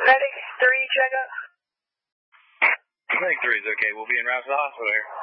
Medic 3, check up. Medic 3 is okay. We'll be en route to the hospital here.